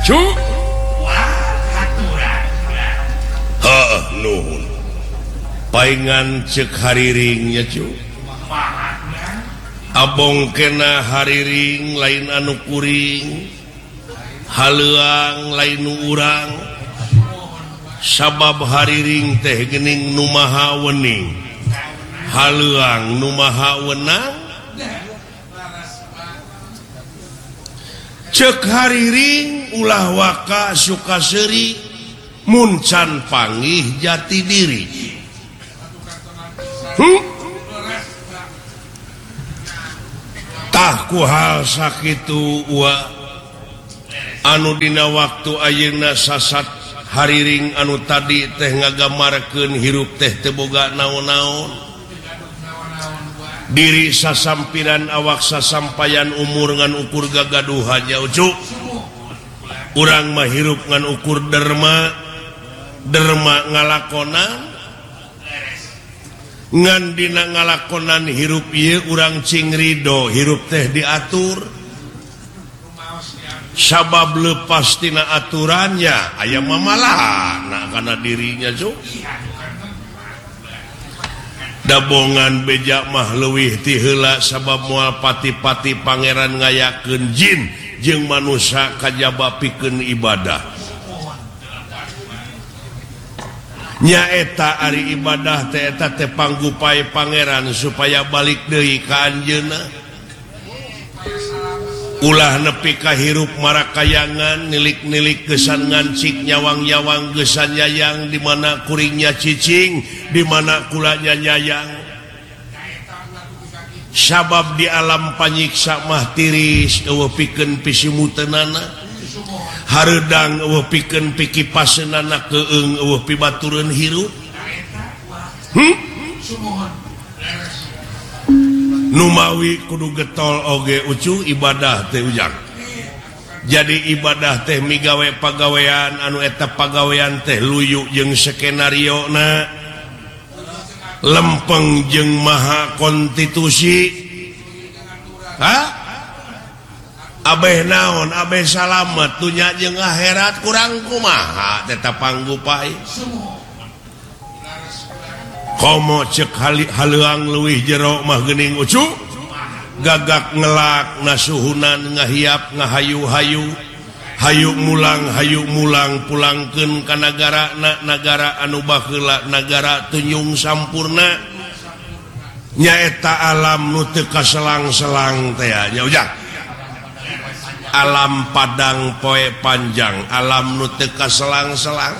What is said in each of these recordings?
paingan cek hariringnya abong kena hariring lain anu kuring haleang lain urang sabab hariring teh gening nu maha wening haleang nu maha wenang cek hariring ulah waka sukaseri muncan panggih jati diri tah ku hal sakitu wa anu dina waktu ayeuna sasat hariring anu tadi teh ngagamarkeun hirup teh teu boga naon-naon diri sasampiran awak sasampayan umur ngan ukur gagaduhan ya ucuk urang mah hirup ngan ukur derma ngalakonan ngan dina ngalakonan hirup ieu urang cing ridho hirup teh diatur sabab lepas tina aturannya aya mamalahan kana dirinya cuk dabongan beja mah leuwih ti heula sabab moal pati-pati pangeran ngayakeun jin jeung manusia kajaba pikeun ibadah nyaeta ari ibadah teh eta teh panggupai pangeran supaya balik deui ka anjeunna ulah nepi ka hirup marakayangan nilik-nilik gesan ngancik nyawang-nyawang gesan nyayang di mana kuringnya cicing di mana kulanya nyayang sabab di alam panyiksa mah tiris eueuh pikeun pisimuteunana hareudang eueuh pikeun pikipaseunana keung eueuh pibatureun hirup numawi kudu getol oge ucu ibadah teh ujang jadi ibadah teh migawe pagawean anu eta pagawean teh luyu jeung skenario na lempeng jeung maha konstitusi abeh naon abeh salamet dunya jeung akhirat kurang kumaha eta panggupai komo cek haleang leuwih jero mah geuning ucu gagak ngelak nasuhunan ngahiap ngahayu-hayu hayu mulang pulangkeun ka nagara anu baheula nagara tunjung sampurna nyaeta alam nu teu kaselang-selang teh nya ujang alam padang poe panjang alam nu teu kaselang-selang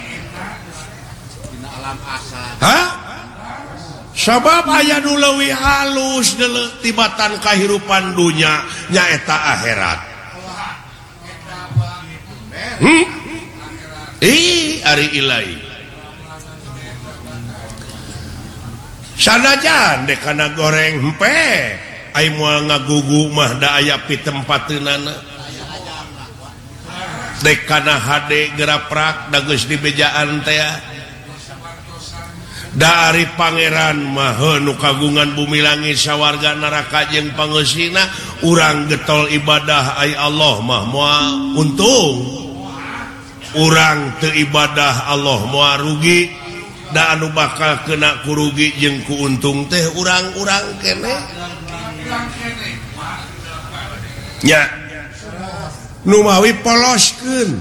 sabab aya nu leuwih halus tibatan kahirupan dunya nyaeta akhirat ari ilahi sanajan dek kana goreng hempe ai moal ngagugu mah da aya pitempateunana dek kana hade geraprak da geus dibejaan teh dari pangeran mah nu kagungan bumi langit sawarga neraka jeung pangeusina urang getol ibadah ai Allah mah moal untung urang teu ibadah Allah moal rugi da anu bakal kena ku rugi jeung ku untung teh urang-urang keneh nya nu mawi poloskeun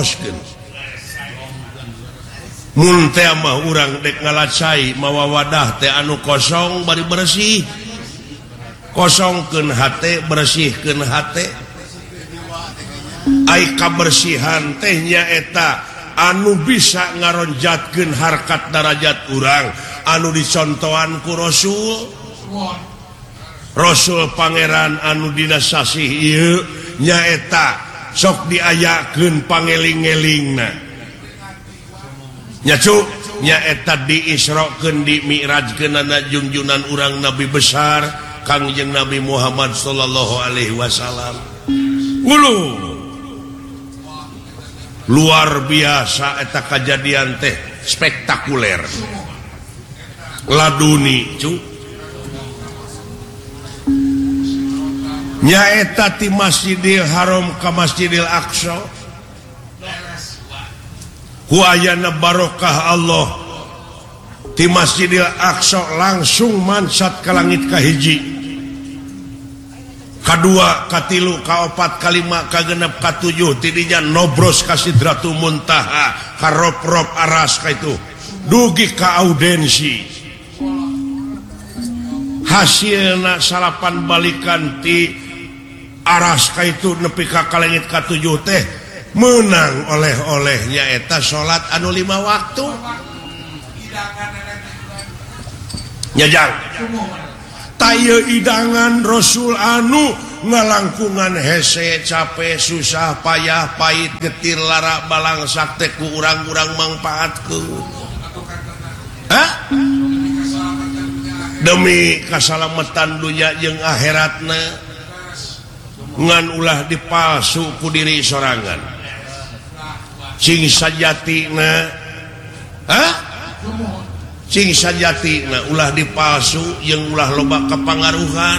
mun teh mah urang dek ngalacai mawa wadah teh anu kosong bari bersih kosongkeun hate bersihkeun hate ai kabersihan teh nyaeta anu bisa ngaronjatkeun harkat darajat urang anu dicontohan ku Rasul pangeran anu dina sasih ieu nyaeta sok diayakeun pangeling-elingna nyacu nyaeta diisrokeun di mi'rajkeun na junjunan urang nabi besar Kangjeng Nabi Muhammad sallallahu alaihi wasallam luar biasa eta kejadian teh spektakuler laduni cu nyaeta ti Masjidil Haram ka Masjidil Aqsa ayana barokah Allah di Masjidil Aqsa langsung mansat ke langit kahiji, kadua, katilu, kaopat, kalima, kagenep, katujuh, tidinya nobros ka Sidratul Muntaha, ka rob-rob aras ka itu, dugi ka audensi. Hasilna salapan balikan ti aras ka itu nepi ka langit katujuh teh menang oleh-olehnya eta salat anu 5 waktu. Nyajang tayo idangan Rasul anu ngalangkungan hese capek susah payah pahit getir lara balang sakte ku urang-urang mangpaatkeun demi kasalamatan dunya jeung akhiratna ngan ulah dipalsu ku diri sorangan cing sajatina cing sajatina ulah dipalsu yang ulah loba kepangaruhan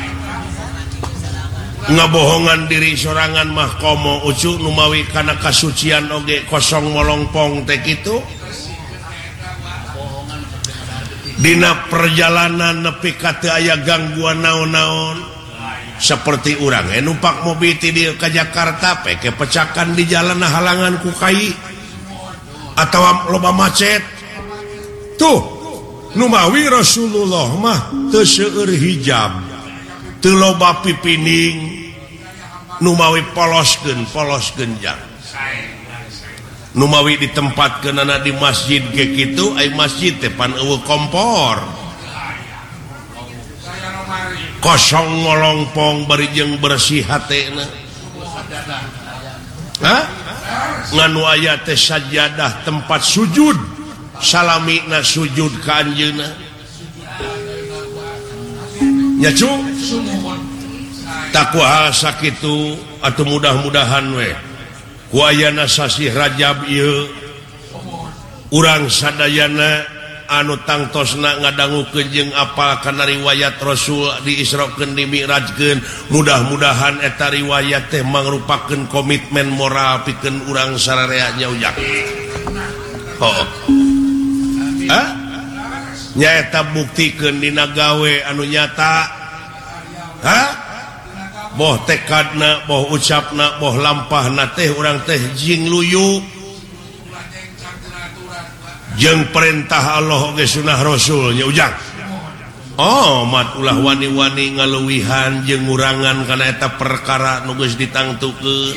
ngabohongan diri sorangan mah komo ucu numawi kana kasucian oge kosong molongpong teh kitu dina perjalanan nepi ka teu aya gangguan naon-naon seperti urang numpak mobil ti dieu ka Jakarta peke pecakan di jalan halangan ku kai atawa loba macet. Tuh numawi Rasulullah mah teu seueur hijab, teu loba pipining, numawi poloskeun jang. Numawi ditempatkeunana di masjid ge kitu, ai masjid teh pan eueuh kompor. Kosong ngolongpong bari jeung bersih hatena. Nganu aya teh sajadah tempat sujud. Salamina sujud ka anjeunna nya cu takwa sakitu atuh mudah-mudahan we ku ayana sasi Rajab ieu urang sadayana anu tangtosna ngadangukeun jeung apal kana riwayat Rasul diisrokeun dimi'rajkeun mudah-mudahan eta riwayat teh mangrupakeun komitmen moral pikeun urang sararea nyaujak nyaeta buktikeun dina gawe anu nyata boh tekadna boh ucapna boh lampahna teh urang teh jing luyu jeung perintah Allah ge sunah Rasul nya ujang mat ulah wani-wani ngaleuwihan jeung ngurangan kana eta perkara nu geus ditangtukeun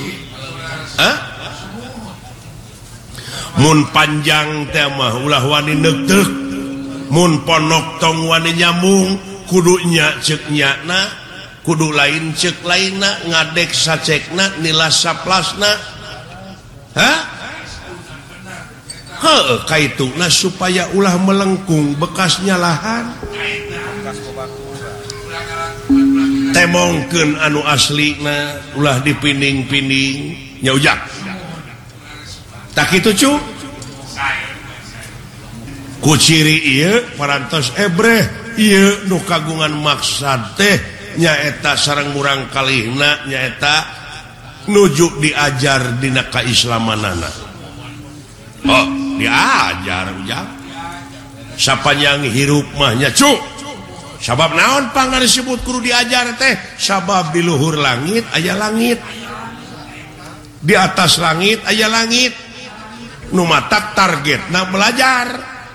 mun panjang teh mah ulah wani neugteug mun ponok tong wani nyambung kudu nya ceuk nyana kudu lain ceuk lainna ngadek sacekna nilas saplasna kaituna supaya ulah melengkung bekasnya lahan temongkeun anu aslina ulah dipining-pining nyaujak tak kitu cu ku ciri ieu parantos ebreh ieu nu kagungan maksad teh nyaeta sareng urang kalihna nyaeta nuju diajar dina kaislamanana diajar ujang sapanjang hirup mah nya cu sabab naon pang disebut kudu diajar teh sabab di luhur langit aya langit di atas langit aya langit nu matak targetna belajar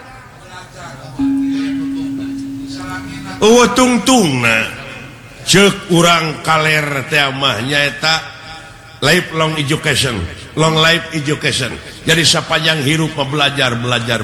tungtungna ceuk urang kaler teh mah nyaeta lifelong education long life education jadi sapanjang hirup belajar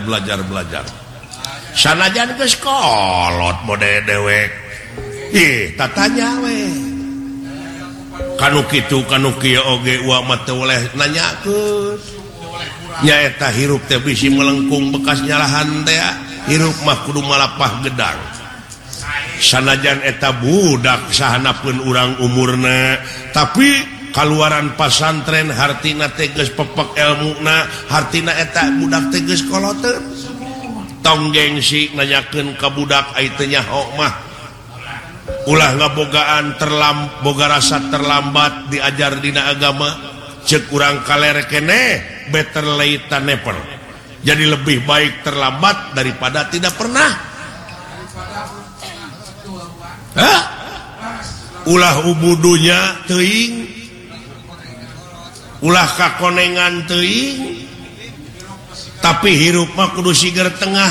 sanajan geus kolot mode dewek tatanya we kanu kitu kanu kieu oge wa mah teu oleh nanyakeun nyaeta hirup teh bisi melengkung bekas nyalahan teh hirup mah kudu malapah gedang sanajan eta budak sahanapeun urang umurna tapi kaluaran pasantren hartina teh geus pepek elmuna hartina eta budak teh geus koloteun tong gengsi nanyakeun ka budak ai teh nyaho mah ulah ngabogaan boga rasa terlambat diajar dina agama cek urang kaler kene better late than never. Jadi lebih baik terlambat daripada tidak pernah. Ulah ubudunya teuing, ulah kakonengan teuing, tapi hirup mah kudu sigar tengah